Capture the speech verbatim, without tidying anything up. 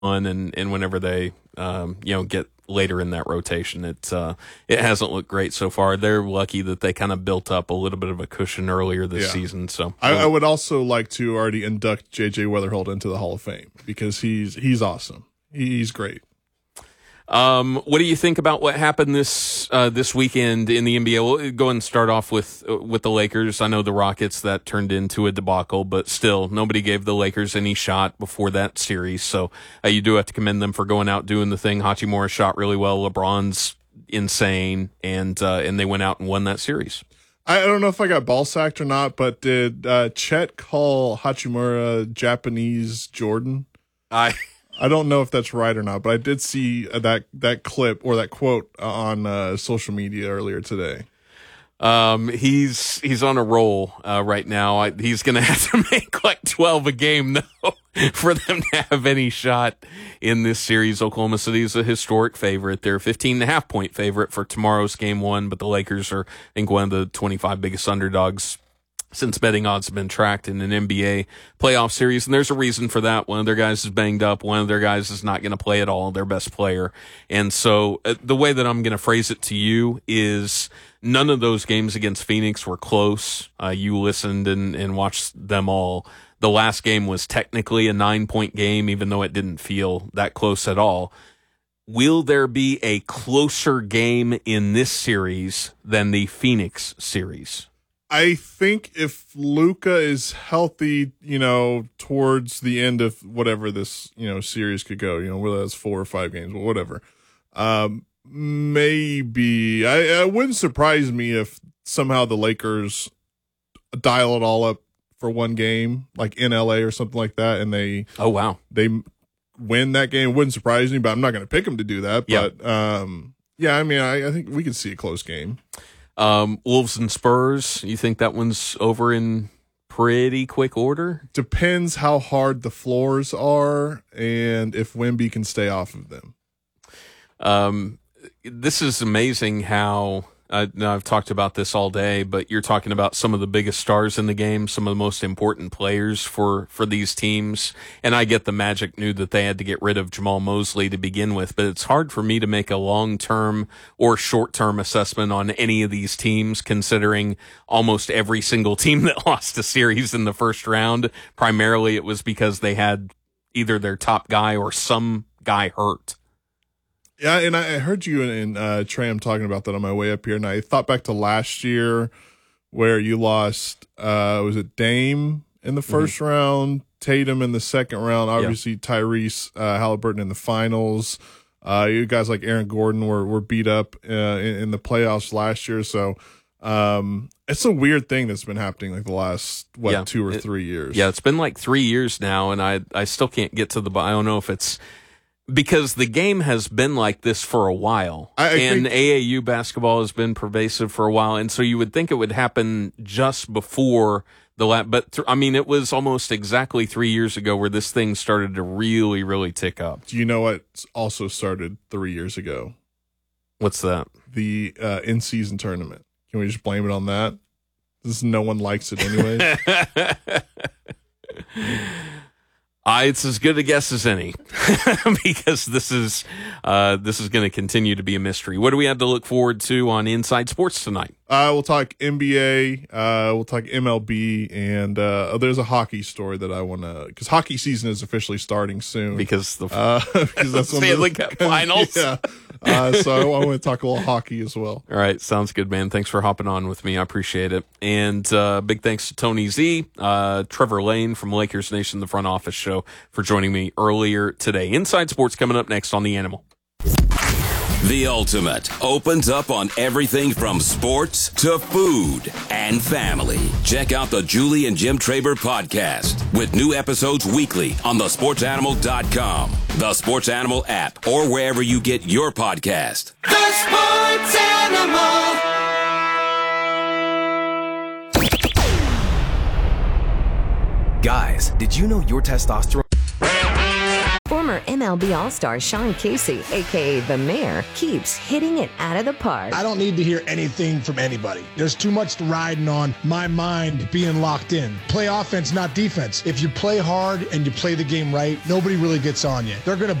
on, and, and whenever they, um, you know, get later in that rotation, it, uh, it hasn't looked great so far. They're lucky that they kind of built up a little bit of a cushion earlier this yeah. season. So I, I would also like to already induct J J Weatherholt into the Hall of Fame because he's, he's awesome. He's great. Um, what do you think about what happened this uh, this weekend in the N B A? We'll go and start off with uh, with the Lakers. I know the Rockets, that turned into a debacle, but still, nobody gave the Lakers any shot before that series. So uh, you do have to commend them for going out doing the thing. Hachimura shot really well. LeBron's insane, and uh, and they went out and won that series. I don't know if I got ball sacked or not, but did uh, Chet call Hachimura Japanese Jordan? I. I don't know if that's right or not, but I did see that that clip or that quote on uh, social media earlier today. Um, he's he's on a roll uh, right now. I, he's going to have to make like twelve a game though for them to have any shot in this series. Oklahoma City is a historic favorite. They're a fifteen and a half point favorite for tomorrow's game one, but the Lakers are, I think, one of the twenty-five biggest underdogs since betting odds have been tracked in an N B A playoff series. And there's a reason for that. One of their guys is banged up. One of their guys is not going to play at all, their best player. And so uh, the way that I'm going to phrase it to you is none of those games against Phoenix were close. Uh, you listened and, and watched them all. The last game was technically a nine-point game, even though it didn't feel that close at all. Will there be a closer game in this series than the Phoenix series? I think if Luka is healthy, you know, towards the end of whatever this, you know, series could go, you know, whether that's four or five games, or whatever, um, maybe I, it wouldn't surprise me if somehow the Lakers dial it all up for one game, like in L A or something like that, and they oh wow they win that game. It wouldn't surprise me, but I'm not going to pick them to do that. But yep. um, yeah, I mean, I, I think we could see a close game. Um, Wolves and Spurs, you think that one's over in pretty quick order? Depends how hard the floors are and if Wemby can stay off of them. Um, this is amazing how, uh, now I've talked about this all day, but you're talking about some of the biggest stars in the game, some of the most important players for, for these teams. And I get the Magic knew that they had to get rid of Jamal Mosley to begin with, but it's hard for me to make a long-term or short-term assessment on any of these teams, considering almost every single team that lost a series in the first round, primarily it was because they had either their top guy or some guy hurt. Yeah, and I heard you and uh, Tram talking about that on my way up here, and I thought back to last year where you lost, uh, was it Dame in the first mm-hmm. round, Tatum in the second round, obviously yep. Tyrese uh, Halliburton in the finals. Uh, you guys like Aaron Gordon were were beat up uh, in, in the playoffs last year, so um, it's a weird thing that's been happening like the last, what, yeah. two or it, three years. Yeah, it's been like three years now, and I, I still can't get to the – I don't know if it's – because the game has been like this for a while, I, I and think, A A U basketball has been pervasive for a while, and so you would think it would happen just before the last. But th- I mean, it was almost exactly three years ago where this thing started to really, really tick up. Do you know what also started three years ago? What's that? The uh, in-season tournament. Can we just blame it on that? This no one likes it anyway. Uh, it's as good a guess as any because this is uh, this is going to continue to be a mystery. What do we have to look forward to on Inside Sports tonight? Uh, we'll talk N B A, uh, we'll talk M L B, and uh, there's a hockey story that I want to, because hockey season is officially starting soon. Because the uh, because that's Stanley Cup Finals. Yeah. Uh, so I want to talk a little hockey as well. All right, sounds good, man. Thanks for hopping on with me. I appreciate it. And uh, big thanks to Tony Z, uh, Trevor Lane from Lakers Nation, the front office show, for joining me earlier today. Inside Sports coming up next on The Animal. The Ultimate opens up on everything from sports to food and family. Check out the Julie and Jim Traber podcast with new episodes weekly on the sports animal dot com, the Sports Animal app, or wherever you get your podcast. The Sports Animal. Guys, did you know your testosterone... Former M L B All-Star Sean Casey, a k a. The Mayor, keeps hitting it out of the park. I don't need to hear anything from anybody. There's too much riding on my mind being locked in. Play offense, not defense. If you play hard and you play the game right, nobody really gets on you. They're going to